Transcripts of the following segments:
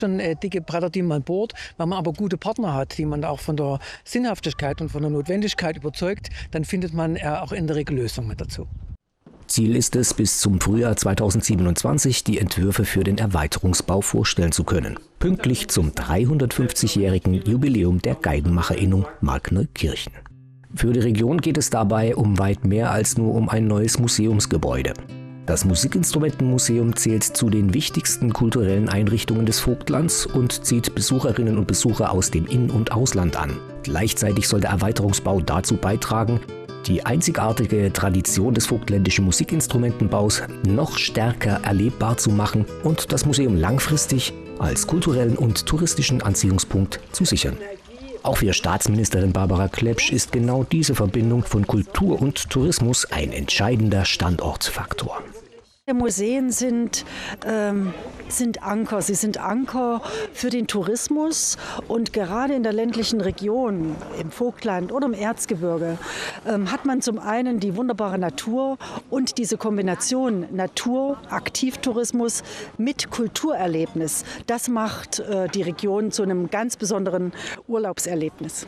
Schon dicke Bretter, die man bohrt. Wenn man aber gute Partner hat, die man auch von der Sinnhaftigkeit und von der Notwendigkeit überzeugt, dann findet man auch in der Regel Lösungen mit dazu. Ziel ist es, bis zum Frühjahr 2027 die Entwürfe für den Erweiterungsbau vorstellen zu können. Pünktlich zum 350-jährigen Jubiläum der Geigenmacherinnung Markneukirchen. Für die Region geht es dabei um weit mehr als nur um ein neues Museumsgebäude. Das Musikinstrumentenmuseum zählt zu den wichtigsten kulturellen Einrichtungen des Vogtlands und zieht Besucherinnen und Besucher aus dem In- und Ausland an. Gleichzeitig soll der Erweiterungsbau dazu beitragen, die einzigartige Tradition des vogtländischen Musikinstrumentenbaus noch stärker erlebbar zu machen und das Museum langfristig als kulturellen und touristischen Anziehungspunkt zu sichern. Auch für Staatsministerin Barbara Klepsch ist genau diese Verbindung von Kultur und Tourismus ein entscheidender Standortfaktor. Museen sind Anker. Sie sind Anker für den Tourismus und gerade in der ländlichen Region, im Vogtland oder im Erzgebirge, hat man zum einen die wunderbare Natur und diese Kombination Natur, Aktivtourismus mit Kulturerlebnis. Das macht die Region zu einem ganz besonderen Urlaubserlebnis.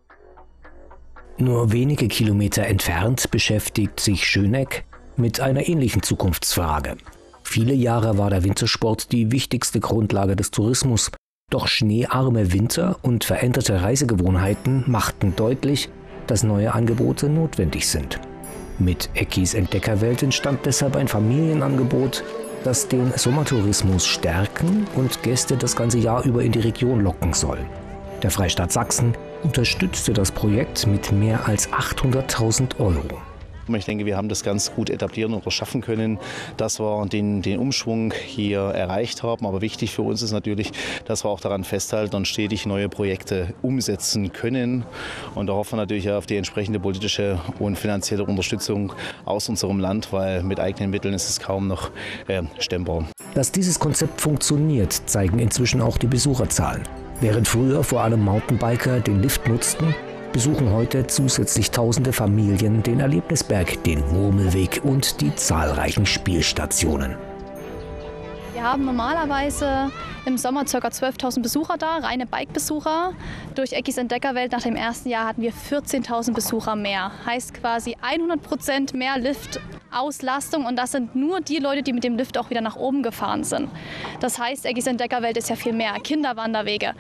Nur wenige Kilometer entfernt beschäftigt sich Schöneck mit einer ähnlichen Zukunftsfrage. Viele Jahre war der Wintersport die wichtigste Grundlage des Tourismus. Doch schneearme Winter und veränderte Reisegewohnheiten machten deutlich, dass neue Angebote notwendig sind. Mit Eckis Entdeckerwelt entstand deshalb ein Familienangebot, das den Sommertourismus stärken und Gäste das ganze Jahr über in die Region locken soll. Der Freistaat Sachsen unterstützte das Projekt mit mehr als 800.000 Euro. Ich denke, wir haben das ganz gut etablieren oder schaffen können, dass wir den Umschwung hier erreicht haben. Aber wichtig für uns ist natürlich, dass wir auch daran festhalten und stetig neue Projekte umsetzen können. Und da hoffen wir natürlich auf die entsprechende politische und finanzielle Unterstützung aus unserem Land, weil mit eigenen Mitteln ist es kaum noch stemmbar. Dass dieses Konzept funktioniert, zeigen inzwischen auch die Besucherzahlen. Während früher vor allem Mountainbiker den Lift nutzten, besuchen heute zusätzlich tausende Familien den Erlebnisberg, den Murmelweg und die zahlreichen Spielstationen. Wir haben normalerweise im Sommer ca. 12.000 Besucher da, reine Bike-Besucher. Durch Eckis Entdeckerwelt nach dem ersten Jahr hatten wir 14.000 Besucher mehr. Heißt quasi 100% mehr Liftauslastung und das sind nur die Leute, die mit dem Lift auch wieder nach oben gefahren sind. Das heißt, Eckis Entdeckerwelt ist ja viel mehr. Kinderwanderwege.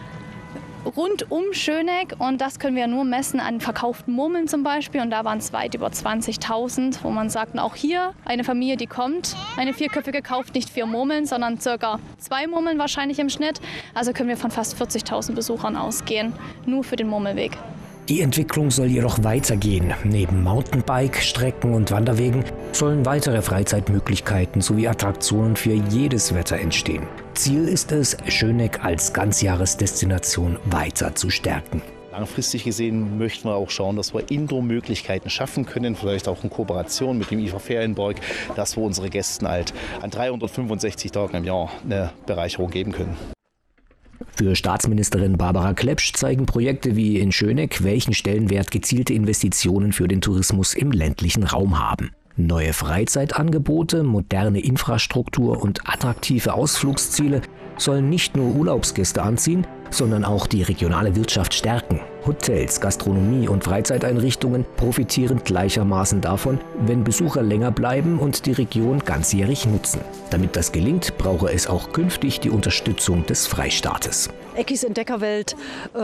Rund um Schöneck und das können wir nur messen an verkauften Murmeln zum Beispiel und da waren es weit über 20.000, wo man sagt, auch hier eine Familie, die kommt, eine vierköpfige kauft nicht 4 Murmeln, sondern ca. 2 Murmeln wahrscheinlich im Schnitt. Also können wir von fast 40.000 Besuchern ausgehen, nur für den Murmelweg. Die Entwicklung soll jedoch weitergehen. Neben Mountainbike-Strecken und Wanderwegen sollen weitere Freizeitmöglichkeiten sowie Attraktionen für jedes Wetter entstehen. Ziel ist es, Schöneck als Ganzjahresdestination weiter zu stärken. Langfristig gesehen möchten wir auch schauen, dass wir Indoor-Möglichkeiten schaffen können, vielleicht auch in Kooperation mit dem IFA Ferienpark, dass wir unsere Gästen halt an 365 Tagen im Jahr eine Bereicherung geben können. Für Staatsministerin Barbara Klepsch zeigen Projekte wie in Schöneck, welchen Stellenwert gezielte Investitionen für den Tourismus im ländlichen Raum haben. Neue Freizeitangebote, moderne Infrastruktur und attraktive Ausflugsziele sollen nicht nur Urlaubsgäste anziehen, sondern auch die regionale Wirtschaft stärken. Hotels, Gastronomie und Freizeiteinrichtungen profitieren gleichermaßen davon, wenn Besucher länger bleiben und die Region ganzjährig nutzen. Damit das gelingt, brauche es auch künftig die Unterstützung des Freistaates. Eckis Entdeckerwelt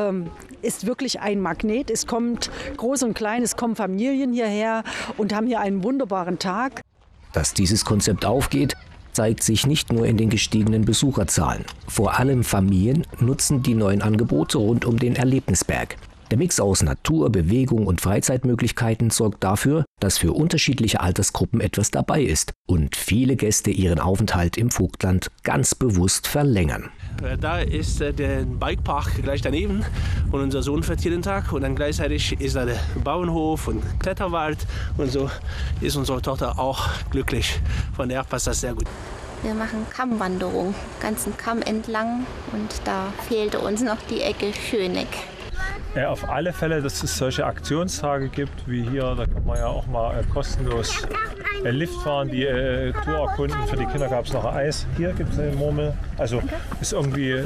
ist wirklich ein Magnet. Es kommt groß und klein, es kommen Familien hierher und haben hier einen wunderbaren Tag. Dass dieses Konzept aufgeht, zeigt sich nicht nur in den gestiegenen Besucherzahlen. Vor allem Familien nutzen die neuen Angebote rund um den Erlebnisberg. Der Mix aus Natur, Bewegung und Freizeitmöglichkeiten sorgt dafür, dass für unterschiedliche Altersgruppen etwas dabei ist und viele Gäste ihren Aufenthalt im Vogtland ganz bewusst verlängern. Da ist der Bikepark gleich daneben und unser Sohn fährt jeden Tag und dann gleichzeitig ist da der Bauernhof und Kletterwald und so ist unsere Tochter auch glücklich. Von daher passt das sehr gut. Wir machen Kammwanderung, ganzen Kamm entlang und da fehlte uns noch die Ecke Schöneck. Ja, auf alle Fälle, dass es solche Aktionstage gibt wie hier, da kann man ja auch mal kostenlos Lift fahren, die Tour erkunden. Für die Kinder gab es noch Eis. Hier gibt es eine Murmel. Also ist irgendwie